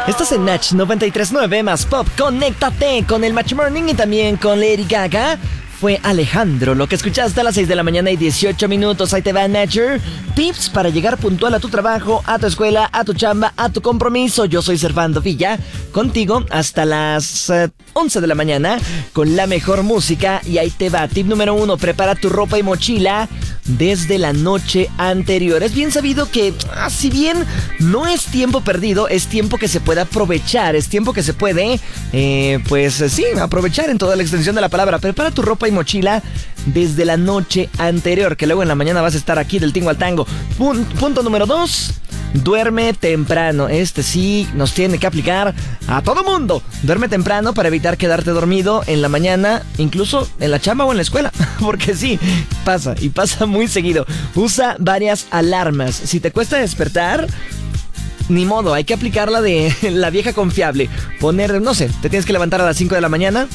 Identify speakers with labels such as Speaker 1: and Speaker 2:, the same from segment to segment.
Speaker 1: Estás en Match 93.9 más Pop. Conéctate con el Match Morning y también con Lady Gaga. Fue Alejandro lo que escuchaste a las 6 de la mañana y 18 minutos. Ahí te va Nature. Tips para llegar puntual a tu trabajo, a tu escuela, a tu chamba, a tu compromiso. Yo soy Servando Villa, contigo hasta las 11 de la mañana con la mejor música. Y ahí te va. Tip número 1. Prepara tu ropa y mochila desde la noche anterior. Es bien sabido que, si bien no es tiempo perdido, es tiempo que se puede aprovechar. Es tiempo que se puede, aprovechar en toda la extensión de la palabra. Prepara tu ropa y mochila desde la noche anterior, que luego en la mañana vas a estar aquí del tingo al tango. Punto número 2. Duerme temprano. Este sí nos tiene que aplicar a todo mundo. Duerme temprano para evitar quedarte dormido en la mañana, incluso en la chamba o en la escuela. Porque sí, pasa y pasa muy seguido. Usa varias alarmas. Si te cuesta despertar, ni modo, hay que aplicar la de la vieja confiable. Poner, no sé, te tienes que levantar a las 5 de la mañana.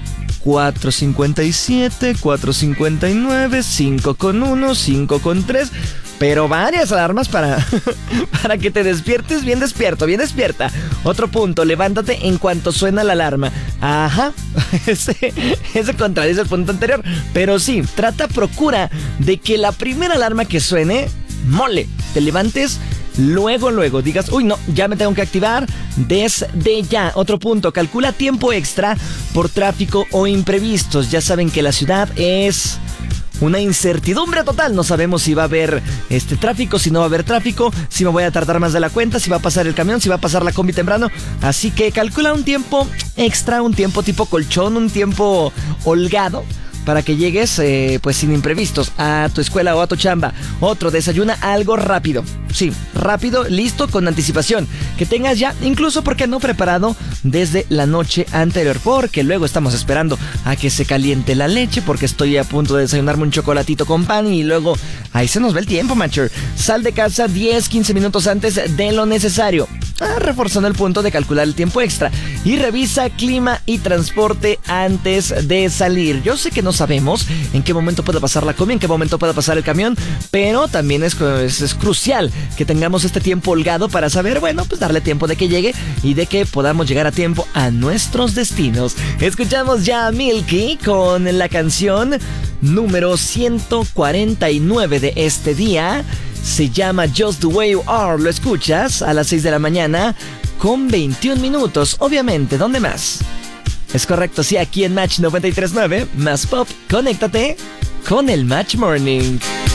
Speaker 1: 4:57, 4:59, 5:1, 5:3. Pero varias alarmas para que te despiertes bien despierto, bien despierta. Otro punto, levántate en cuanto suena la alarma. Ajá, ese contradice el punto anterior. Pero sí, procura de que la primera alarma que suene, te levantes luego, digas, uy, no, ya me tengo que activar desde ya. Otro punto, calcula tiempo extra por tráfico o imprevistos. Ya saben que la ciudad es una incertidumbre total. No sabemos si va a haber tráfico, si no va a haber tráfico, si me voy a tardar más de la cuenta, si va a pasar el camión, si va a pasar la combi temprano. Así que calcula un tiempo extra, un tiempo tipo colchón, un tiempo holgado, para que llegues sin imprevistos a tu escuela o a tu chamba. Otro, desayuna algo rápido. Sí, rápido, listo, con anticipación. Que tengas ya, incluso, ¿por qué no?, preparado desde la noche anterior. Porque luego estamos esperando a que se caliente la leche, porque estoy a punto de desayunarme un chocolatito con pan y luego ahí se nos va el tiempo, macho. Sal de casa 10-15 minutos antes de lo necesario. Reforzando el punto de calcular el tiempo extra. Y revisa clima y transporte antes de salir. Yo sé que no sabemos en qué momento puede pasar la combi, en qué momento puede pasar el camión, pero también es crucial que tengamos este tiempo holgado para saber, darle tiempo de que llegue y de que podamos llegar a tiempo a nuestros destinos. Escuchamos ya a Milky con la canción número 149 de este día. Se llama Just the Way You Are. Lo escuchas a las 6 de la mañana con 21 minutos. Obviamente, ¿dónde más? Es correcto, sí, aquí en Match 93.9 más Pop. Conéctate con el Match Morning.